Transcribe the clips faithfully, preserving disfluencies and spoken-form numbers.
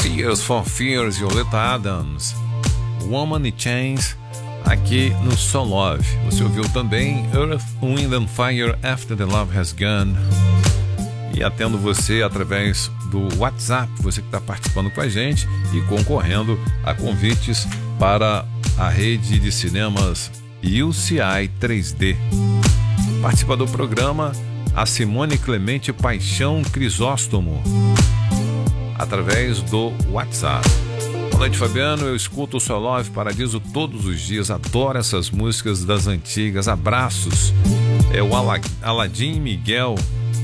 Tears for Fears, Violeta Adams, Woman in Chains, aqui no Soul Love. Você ouviu também Earth, Wind and Fire, After the Love Has Gone. E atendo você através do WhatsApp, você que está participando com a gente e concorrendo a convites para a rede de cinemas U C I três D. Participa do programa a Simone Clemente Paixão Crisóstomo, através do WhatsApp. Boa noite, Fabiano. Eu escuto o Soul Love Paradiso todos os dias. Adoro essas músicas das antigas. Abraços. É o Aladim Miguel.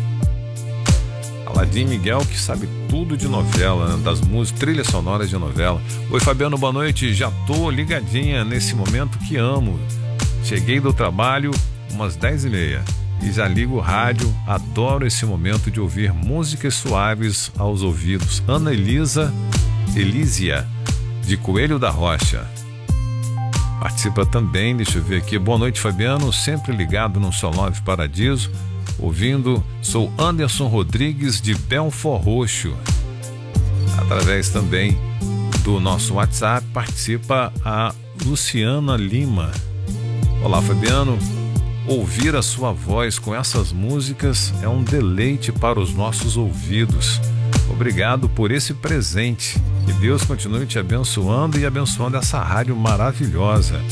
Aladim Miguel, que sabe tudo de novela, né? Das músicas, trilhas sonoras de novela. Oi, Fabiano, boa noite. Já tô ligadinha nesse momento que amo. Cheguei do trabalho umas dez e meia e já ligo o rádio. Adoro esse momento de ouvir músicas suaves aos ouvidos. Ana Elisa Elísia, de Coelho da Rocha, participa também. Deixa eu ver aqui. Boa noite, Fabiano, sempre ligado no Soul Love Paradiso, ouvindo. Sou Anderson Rodrigues, de Belfort Roxo. Através também do nosso WhatsApp participa a Luciana Lima. Olá, Fabiano. Ouvir a sua voz com essas músicas é um deleite para os nossos ouvidos. Obrigado por esse presente. Que Deus continue te abençoando e abençoando essa rádio maravilhosa.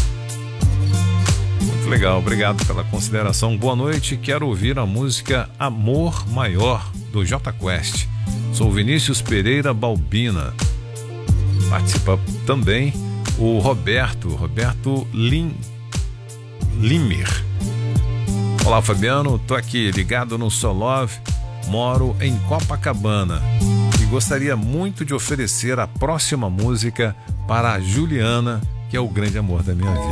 Muito legal, obrigado pela consideração. Boa noite, quero ouvir a música Amor Maior, do J Quest. Sou Vinícius Pereira Balbina. Participa também o Roberto, Roberto Lim, Limer. Olá, Fabiano, tô aqui ligado no Soul Love, moro em Copacabana e gostaria muito de oferecer a próxima música para a Juliana, que é o grande amor da minha vida.